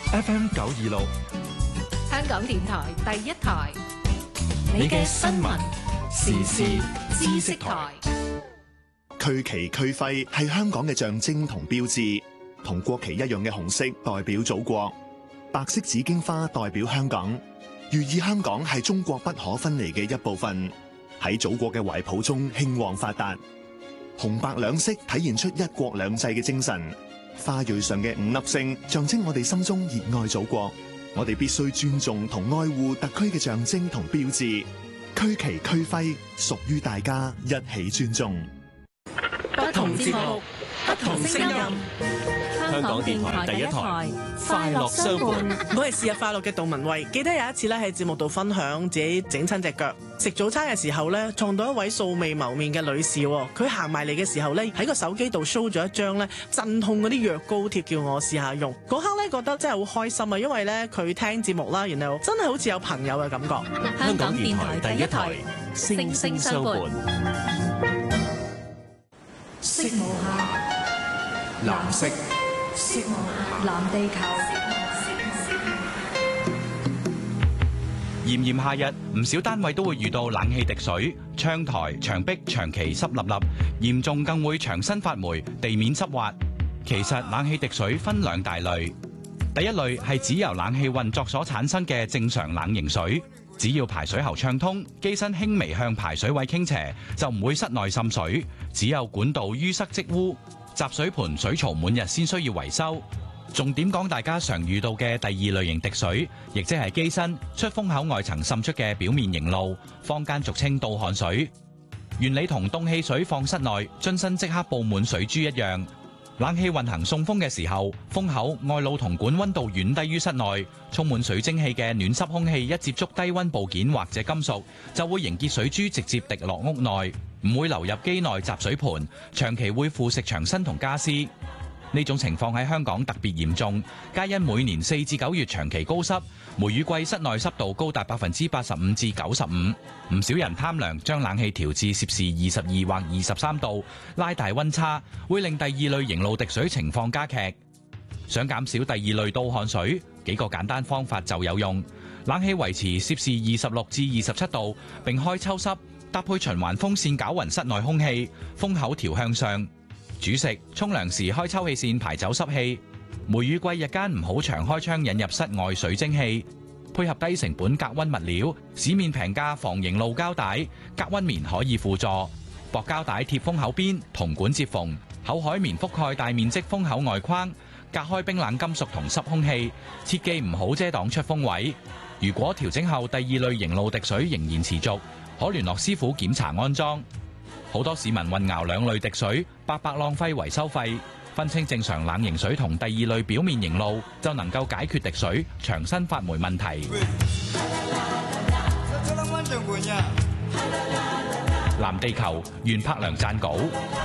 FM 926， 香港電台第一台，你嘅新聞時事知識台。 區旗區徽係香港嘅象徵同標誌，同國旗一樣嘅紅色代表祖國，白色紫荊花代表香港，寓意香港係中國不可分離嘅一部分，喺祖國嘅懷抱中興旺發達。紅白兩色體現出一國兩制嘅精神，花蕊上嘅5粒星象徵我哋心中熱愛祖國，我哋必須尊重同愛護特區嘅象徵同標誌，區旗區徽屬於大家，一起尊重。 不同節目，不同聲音。香港電台第一台，快樂相伴。 我係是日快樂嘅杜文慧，記得有一次咧喺節目度分享自己整親隻腳，食早餐嘅時候咧撞到一位素未謀面嘅女士，佢行埋嚟嘅時候咧喺個手機度 show 咗一張咧鎮痛嗰啲藥膏貼，叫我試下用。嗰刻咧覺得真係好開心啊，因為咧佢聽節目啦，然後真係好似有朋友嘅感覺。 香港電台第一台，聲聲相伴。色無限， 藍色。 色無限，藍地球。 炎炎夏日，唔少單位都會遇到冷氣滴水，窗台、牆壁長期濕立立，嚴重更會牆身發霉、地面濕滑。其實冷氣滴水分兩大類，第一類係指由冷氣運作所產生嘅正常冷凝水，只要排水喉暢通，機身輕微向排水位傾斜，就唔會室內滲水。只有管道淤塞積污、集水盤水槽滿日先需要維修。重點講大家常遇到嘅第二類型滴水，亦即係機身出風口外層滲出嘅表面凝露，坊間俗稱倒汗水。原理同凍汽水放室內，樽身即刻布滿水珠一樣。冷氣運行送風嘅時候，風口、外露同管溫度遠低於室內，充滿水蒸氣嘅暖濕空氣一接觸低溫部件或者金屬，就會凝結水珠直接滴落屋內，唔會流入機內集水盤，長期會腐蝕牆身同家私。呢種情況喺香港特別嚴重，皆因每年4至9月長期高濕，梅雨季室內濕度高達85%至95%。唔少人貪涼，將冷氣調至攝氏22或23度，拉大溫差，會令第二類凝露滴水情況加劇。想減少第二類倒汗水，幾個簡單方法就有用。冷氣維持攝氏26至27度，並開抽濕，搭配循環風扇攪勻室內空氣，風口調向上。煮食、沖涼時開抽氣扇排走濕氣。梅雨季日間唔好長開窗引入室外水蒸氣。配合低成本隔溫物料，市面平價防凝露膠帶、隔溫棉可以輔助。薄膠帶貼風口邊，銅管接縫，厚海綿覆蓋大面積風口外框，隔開冰冷金屬同濕空氣。切記唔好遮擋出風位。如果調整後第二類凝露滴水仍然持續，可聯絡師傅檢查安裝。好多市民混淆兩類滴水，白白浪費維修費。分清正常冷凝水同第二類表面凝露，就能夠解決滴水、牆身發霉問題。藍地球，袁柏良撰稿。